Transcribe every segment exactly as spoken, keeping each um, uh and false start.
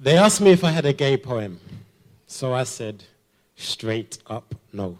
They asked me if I had a gay poem. So I said, straight up, no.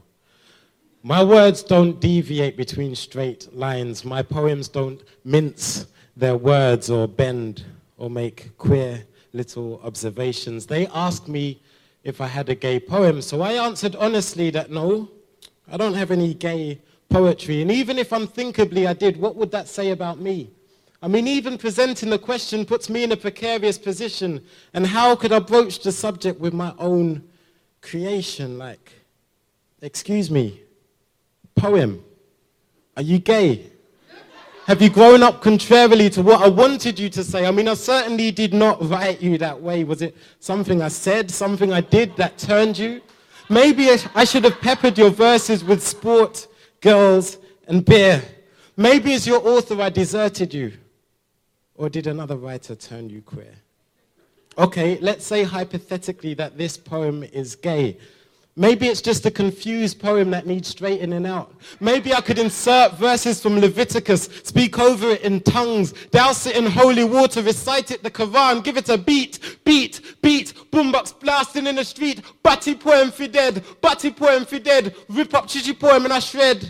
My words don't deviate between straight lines. My poems don't mince their words or bend or make queer little observations. They asked me if I had a gay poem. So I answered honestly that no, I don't have any gay poetry. And even if unthinkably I did, what would that say about me? I mean, even presenting the question puts me in a precarious position. And how could I broach the subject with my own creation? Like, excuse me, poem, are you gay? Have you grown up contrarily to what I wanted you to say? I mean, I certainly did not write you that way. Was it something I said, something I did that turned you? Maybe I should have peppered your verses with sport, girls, and beer. Maybe as your author I deserted you. Or did another writer turn you queer? Okay, let's say hypothetically that this poem is gay. Maybe it's just a confused poem that needs straightening out. Maybe I could insert verses from Leviticus, speak over it in tongues, douse it in holy water, recite it the Quran, give it a beat, beat, beat, boombox blasting in the street, butty poem for dead, butty poem for dead, rip up chichi poem and I shred.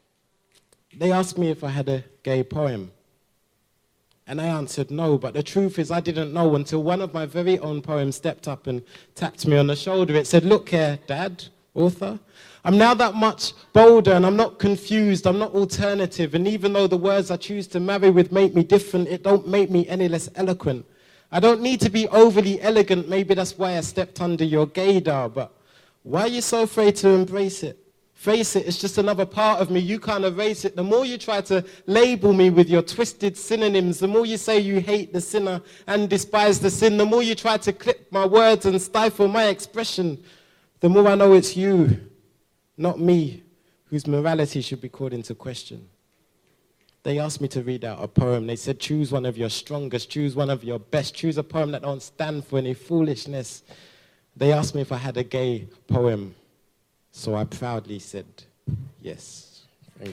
They asked me if I had a gay poem. And I answered no, but the truth is I didn't know until one of my very own poems stepped up and tapped me on the shoulder. It said, look here, Dad, author. I'm now that much bolder and I'm not confused, I'm not alternative. And even though the words I choose to marry with make me different, it don't make me any less eloquent. I don't need to be overly elegant, maybe that's why I stepped under your gaydar. But why are you so afraid to embrace it? Face it, it's just another part of me, you can't erase it. The more you try to label me with your twisted synonyms, the more you say you hate the sinner and despise the sin, the more you try to clip my words and stifle my expression, the more I know it's you, not me, whose morality should be called into question. They asked me to read out a poem. They said, choose one of your strongest, choose one of your best, choose a poem that don't stand for any foolishness. They asked me if I had a gay poem. So I proudly said, yes.